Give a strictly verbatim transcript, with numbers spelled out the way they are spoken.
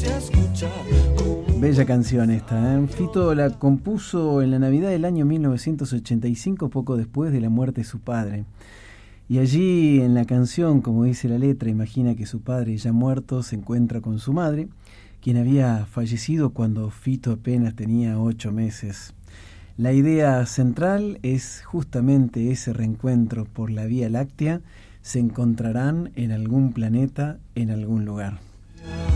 Bella canción esta, ¿eh? Fito la compuso en la Navidad del año mil novecientos ochenta y cinco, poco después de la muerte de su padre. Y allí en la canción, como dice la letra, imagina que su padre ya muerto se encuentra con su madre, quien había fallecido cuando Fito apenas tenía ocho meses. La idea central es justamente ese reencuentro por la Vía Láctea. Se encontrarán en algún planeta, en algún lugar.